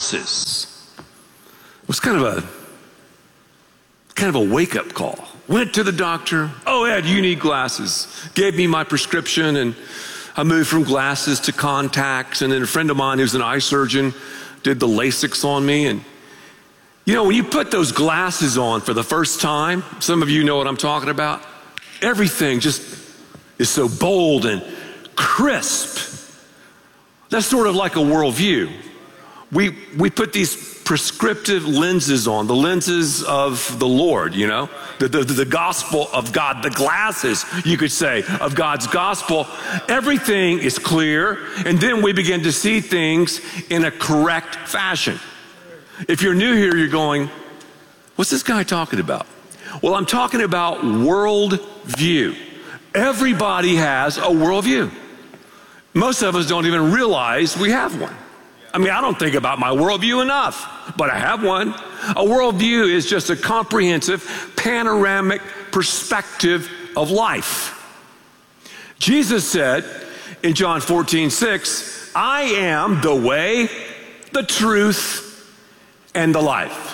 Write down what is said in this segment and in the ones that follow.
glasses. It was kind of a wake-up call. Went to the doctor. Oh, Ed, you need glasses. Gave me my prescription, and I moved from glasses to contacts. And then a friend of mine who's an eye surgeon did the LASIK on me. And you know, when you put those glasses on for the first time, some of you know what I'm talking about, everything just is so bold and crisp. That's sort of like a worldview. We put these prescriptive lenses on, the lenses of the Lord, you know, the gospel of God, the glasses, you could say, of God's gospel. Everything is clear, and then we begin to see things in a correct fashion. If you're new here, you're going, what's this guy talking about? Well, I'm talking about worldview. Everybody has a worldview. Most of us don't even realize we have one. I mean, I don't think about my worldview enough, but I have one. A worldview is just a comprehensive, panoramic perspective of life. Jesus said in John 14:6, I am the way, the truth, and the life.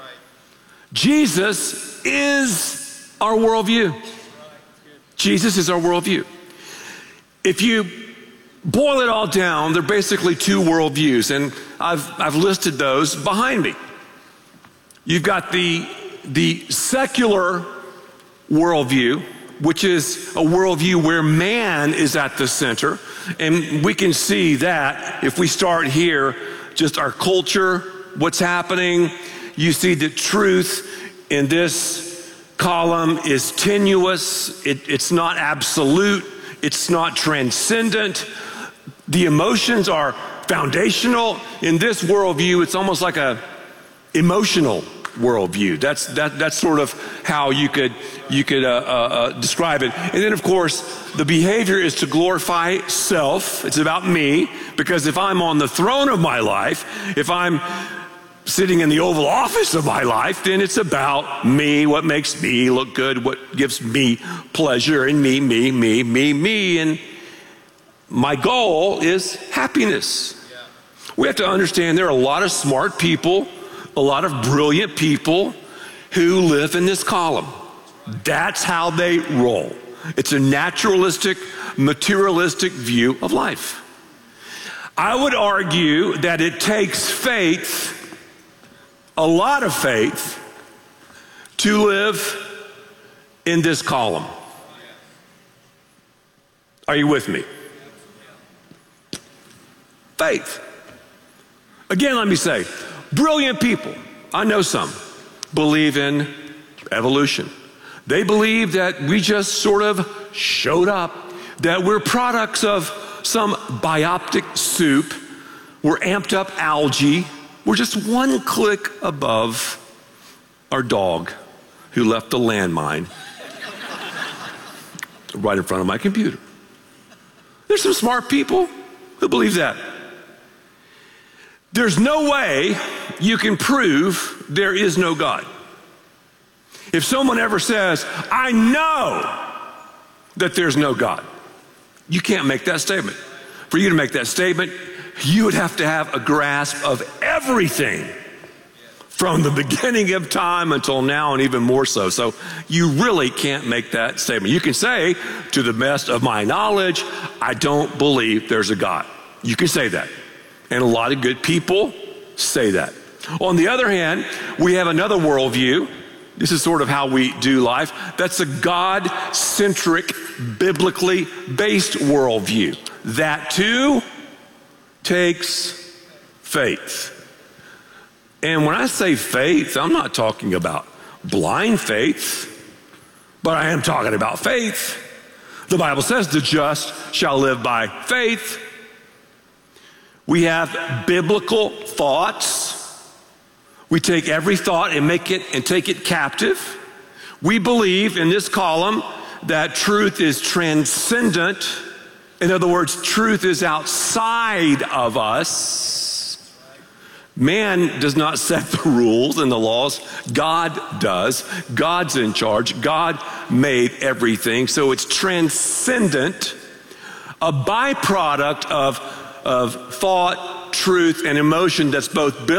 Jesus is our worldview. Jesus is our worldview. If you boil it all down, there are basically two worldviews, and I've listed those behind me. You've got the secular worldview, which is a worldview where man is at the center, and we can see that if we start here, just our culture, what's happening. You see the truth in this column is tenuous. It's not absolute. It's not transcendent. The emotions are foundational. In this worldview, it's almost like a emotional worldview. That's sort of how you could describe it. And then, of course, the behavior is to glorify self. It's about me, because if I'm on the throne of my life, if I'm sitting in the Oval Office of my life, then it's about me, what makes me look good, what gives me pleasure, and me. And my goal is happiness. We have to understand there are a lot of smart people, a lot of brilliant people who live in this column. That's how they roll. It's a naturalistic, materialistic view of life. I would argue that it takes faith, a lot of faith, to live in this column. Are you with me? Faith. Again, let me say, brilliant people, I know some, believe in evolution. They believe that we just sort of showed up, that we're products of some biotic soup, we're amped up algae, we're just one click above our dog who left a landmine right in front of my computer. There's some smart people who believe that. There's no way you can prove there is no God. If someone ever says, I know that there's no God, you can't make that statement. For you to make that statement, you would have to have a grasp of everything from the beginning of time until now, and even more so. So you really can't make that statement. You can say, to the best of my knowledge, I don't believe there's a God. You can say that. And a lot of good people say that. On the other hand, we have another worldview. This is sort of how we do life. That's a God-centric, biblically based worldview. That too takes faith. And when I say faith, I'm not talking about blind faith, but I am talking about faith. The Bible says the just shall live by faith. We have biblical thoughts. We take every thought and take it captive. We believe in this column that truth is transcendent. In other words, truth is outside of us. Man does not set the rules and the laws. God does. God's in charge. God made everything. So it's transcendent, a byproduct of thought, truth, and emotion that's both biblical